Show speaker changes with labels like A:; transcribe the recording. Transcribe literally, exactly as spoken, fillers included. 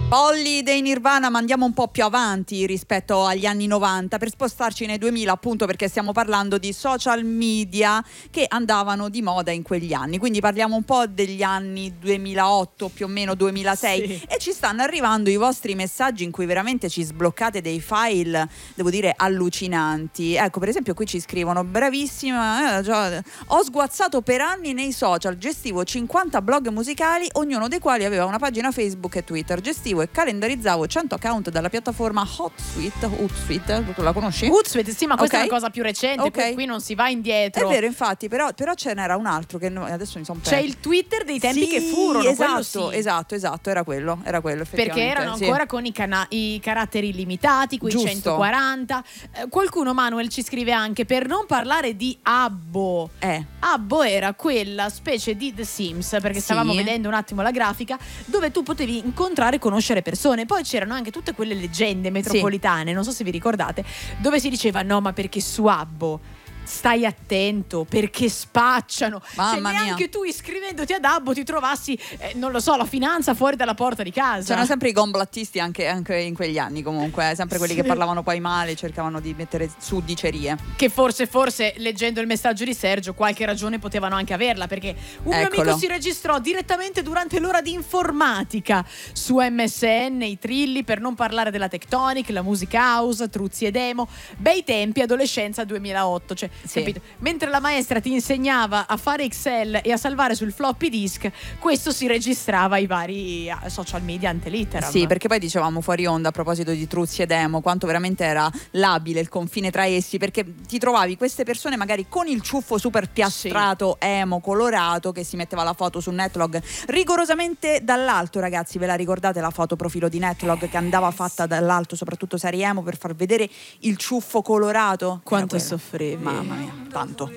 A: Polly dei Nirvana, ma andiamo un po' più avanti rispetto agli anni novanta per spostarci nei duemila, appunto perché stiamo parlando di social media che andavano di moda in quegli anni, quindi parliamo un po' degli anni duemilaotto, più o meno duemilasei, sì. E ci stanno arrivando i vostri messaggi in cui veramente ci sbloccate dei file, devo dire, allucinanti. Ecco, per esempio qui ci scrivono: bravissima, eh, già, ho sguazzato per anni nei social, gestivo cinquanta blog musicali, ognuno dei quali aveva una pagina Facebook e Twitter, gestivo e calendarizzavo cento account dalla piattaforma Hootsuite. Hootsuite, tu la conosci?
B: Hootsuite, sì, ma questa
A: okay.
B: è una cosa più recente, okay. Qui non si va indietro.
A: È vero, infatti, però, però ce n'era un altro che adesso mi sono perso.
B: C'è il Twitter dei tempi
A: sì,
B: che furono,
A: esatto,
B: sì.
A: esatto, esatto, era quello, era quello effettivamente.
B: Perché erano
A: sì.
B: ancora con i, cana- i caratteri limitati, quei
A: Giusto.
B: centoquaranta. Eh, qualcuno, Manuel, ci scrive anche, per non parlare di Abbo.
A: Eh.
B: Abbo era quella specie di The Sims, perché
A: sì.
B: stavamo vedendo un attimo la grafica, dove tu potevi incontrare e conoscere persone. Poi c'erano anche tutte quelle leggende metropolitane, sì. Non so se vi ricordate, dove si diceva no, ma perché su Abbo stai attento perché spacciano.
A: Mamma
B: cioè, neanche
A: mia.
B: tu iscrivendoti ad Abbo ti trovassi eh, non lo so, la finanza fuori dalla porta di casa.
A: C'erano sempre i gomblattisti anche, anche in quegli anni, comunque, sempre quelli sì. che parlavano poi male, cercavano di mettere su dicerie.
B: Che forse, forse leggendo il messaggio di Sergio qualche ragione potevano anche averla, perché un
A: Eccolo.
B: mio amico si registrò direttamente durante l'ora di informatica su M S N, i Trilli, per non parlare della Tectonic, la Music House, Truzzi e Demo. Bei tempi, adolescenza duemilaotto, cioè
A: sì.
B: capito? Mentre la maestra ti insegnava a fare Excel e a salvare sul floppy disk, questo si registrava ai vari social media ante litteram.
A: Sì, perché poi dicevamo fuori onda a proposito di Truzzi e Demo quanto veramente era labile il confine tra essi, perché ti trovavi queste persone magari con il ciuffo super piastrato, sì. emo, colorato, che si metteva la foto su Netlog rigorosamente dall'alto. Ragazzi, ve la ricordate la foto profilo di Netlog che andava fatta dall'alto, soprattutto serie emo, per far vedere il ciuffo colorato?
B: Quanto soffrivi.
A: Mamma mia, tanto.